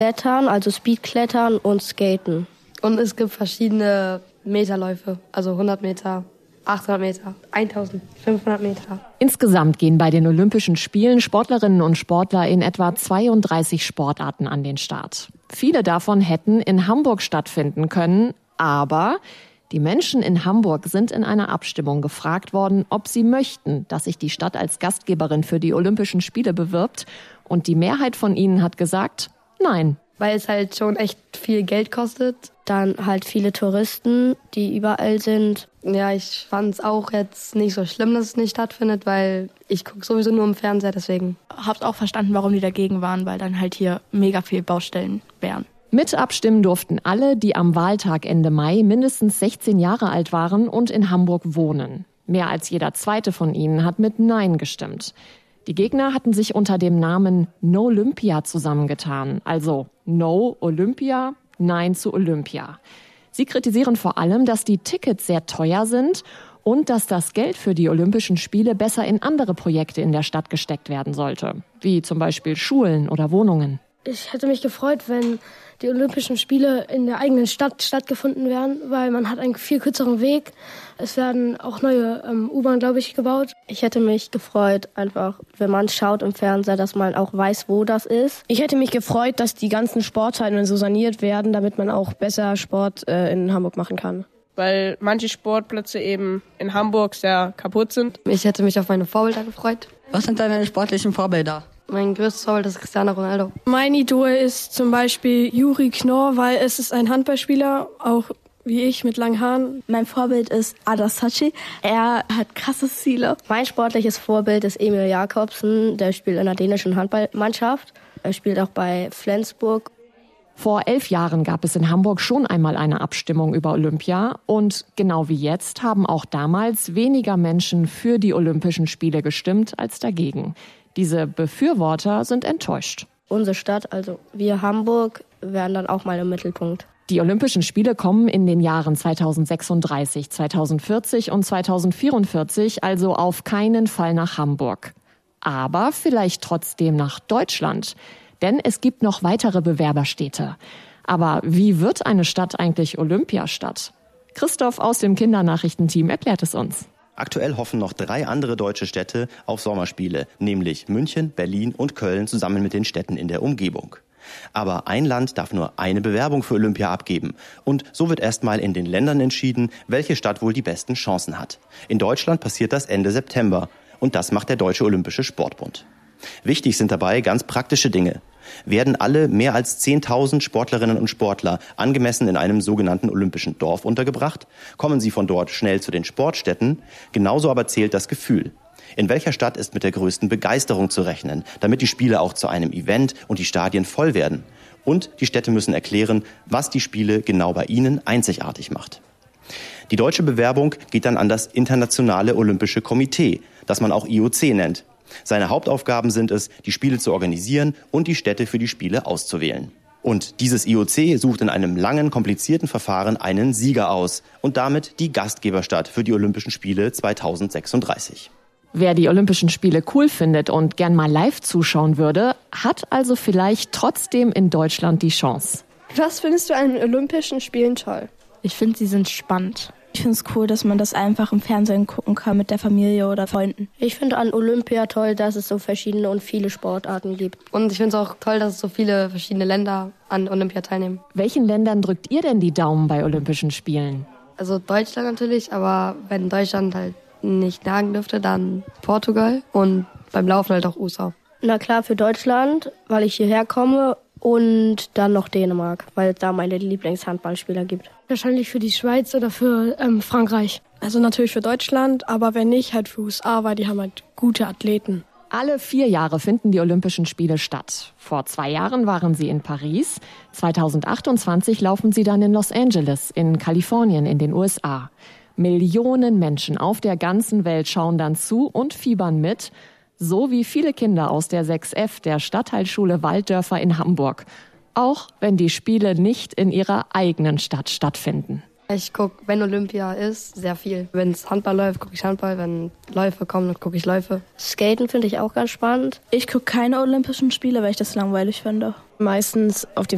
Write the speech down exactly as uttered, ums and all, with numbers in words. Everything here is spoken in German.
Klettern, also Speedklettern und Skaten. Und es gibt verschiedene Meterläufe, also hundert Meter, achthundert Meter, eintausendfünfhundert Meter. Insgesamt gehen bei den Olympischen Spielen Sportlerinnen und Sportler in etwa zweiunddreißig Sportarten an den Start. Viele davon hätten in Hamburg stattfinden können, aber die Menschen in Hamburg sind in einer Abstimmung gefragt worden, ob sie möchten, dass sich die Stadt als Gastgeberin für die Olympischen Spiele bewirbt. Und die Mehrheit von ihnen hat gesagt, nein. Weil es halt schon echt viel Geld kostet. Dann halt viele Touristen, die überall sind. Ja, ich fand es auch jetzt nicht so schlimm, dass es nicht stattfindet, weil ich gucke sowieso nur im Fernseher, deswegen. Habt auch verstanden, warum die dagegen waren, weil dann halt hier mega viel Baustellen wären. Mit abstimmen durften alle, die am Wahltag Ende Mai mindestens sechzehn Jahre alt waren und in Hamburg wohnen. Mehr als jeder zweite von ihnen hat mit Nein gestimmt. Die Gegner hatten sich unter dem Namen No-Lympia zusammengetan, also No Olympia, Nein zu Olympia. Sie kritisieren vor allem, dass die Tickets sehr teuer sind und dass das Geld für die Olympischen Spiele besser in andere Projekte in der Stadt gesteckt werden sollte, wie zum Beispiel Schulen oder Wohnungen. Ich hätte mich gefreut, wenn die Olympischen Spiele in der eigenen Stadt stattgefunden wären, weil man hat einen viel kürzeren Weg. Es werden auch neue ähm, U-Bahn, glaube ich, gebaut. Ich hätte mich gefreut, einfach, wenn man schaut im Fernseher, dass man auch weiß, wo das ist. Ich hätte mich gefreut, dass die ganzen Sporthallen so saniert werden, damit man auch besser Sport äh, in Hamburg machen kann. Weil manche Sportplätze eben in Hamburg sehr kaputt sind. Ich hätte mich auf meine Vorbilder gefreut. Was sind deine sportlichen Vorbilder? Mein größtes Vorbild ist Cristiano Ronaldo. Mein Idol ist zum Beispiel Juri Knorr, weil es ist ein Handballspieler, auch wie ich, mit langen Haaren. Mein Vorbild ist Adar Saci. Er hat krasse Ziele. Mein sportliches Vorbild ist Emil Jakobsen. Der spielt in der dänischen Handballmannschaft. Er spielt auch bei Flensburg. Vor elf Jahren gab es in Hamburg schon einmal eine Abstimmung über Olympia. Und genau wie jetzt haben auch damals weniger Menschen für die Olympischen Spiele gestimmt als dagegen. Diese Befürworter sind enttäuscht. Unsere Stadt, also wir Hamburg, werden dann auch mal im Mittelpunkt. Die Olympischen Spiele kommen in den Jahren zweitausendsechsunddreißig, zweitausendvierzig und zweitausendvierundvierzig also auf keinen Fall nach Hamburg. Aber vielleicht trotzdem nach Deutschland. Denn es gibt noch weitere Bewerberstädte. Aber wie wird eine Stadt eigentlich Olympiastadt? Christoph aus dem Kindernachrichtenteam erklärt es uns. Aktuell hoffen noch drei andere deutsche Städte auf Sommerspiele, nämlich München, Berlin und Köln zusammen mit den Städten in der Umgebung. Aber ein Land darf nur eine Bewerbung für Olympia abgeben. Und so wird erstmal in den Ländern entschieden, welche Stadt wohl die besten Chancen hat. In Deutschland passiert das Ende September. Und das macht der Deutsche Olympische Sportbund. Wichtig sind dabei ganz praktische Dinge. Werden alle mehr als zehntausend Sportlerinnen und Sportler angemessen in einem sogenannten olympischen Dorf untergebracht? Kommen sie von dort schnell zu den Sportstätten? Genauso aber zählt das Gefühl. In welcher Stadt ist mit der größten Begeisterung zu rechnen, damit die Spiele auch zu einem Event und die Stadien voll werden? Und die Städte müssen erklären, was die Spiele genau bei ihnen einzigartig macht. Die deutsche Bewerbung geht dann an das Internationale Olympische Komitee, das man auch I O C nennt. Seine Hauptaufgaben sind es, die Spiele zu organisieren und die Städte für die Spiele auszuwählen. Und dieses I O C sucht in einem langen, komplizierten Verfahren einen Sieger aus und damit die Gastgeberstadt für die Olympischen Spiele zweitausendsechsunddreißig. Wer die Olympischen Spiele cool findet und gern mal live zuschauen würde, hat also vielleicht trotzdem in Deutschland die Chance. Was findest du an den Olympischen Spielen toll? Ich finde, sie sind spannend. Ich finde es cool, dass man das einfach im Fernsehen gucken kann mit der Familie oder Freunden. Ich finde an Olympia toll, dass es so verschiedene und viele Sportarten gibt. Und ich finde es auch toll, dass es so viele verschiedene Länder an Olympia teilnehmen. Welchen Ländern drückt ihr denn die Daumen bei Olympischen Spielen? Also Deutschland natürlich, aber wenn Deutschland halt nicht nagen dürfte, dann Portugal und beim Laufen halt auch U S A. Na klar, für Deutschland, weil ich hierher komme. Und dann noch Dänemark, weil es da meine Lieblingshandballspieler gibt. Wahrscheinlich für die Schweiz oder für ähm, Frankreich. Also natürlich für Deutschland, aber wenn nicht, halt für U S A, weil die haben halt gute Athleten. Alle vier Jahre finden die Olympischen Spiele statt. Vor zwei Jahren waren sie in Paris. zweitausendachtundzwanzig laufen sie dann in Los Angeles, in Kalifornien, in den U S A. Millionen Menschen auf der ganzen Welt schauen dann zu und fiebern mit. So wie viele Kinder aus der sechs F der Stadtteilschule Walddörfer in Hamburg. Auch wenn die Spiele nicht in ihrer eigenen Stadt stattfinden. Ich gucke, wenn Olympia ist, sehr viel. Wenn es Handball läuft, gucke ich Handball. Wenn Läufe kommen, dann gucke ich Läufe. Skaten finde ich auch ganz spannend. Ich gucke keine Olympischen Spiele, weil ich das langweilig finde. Meistens auf dem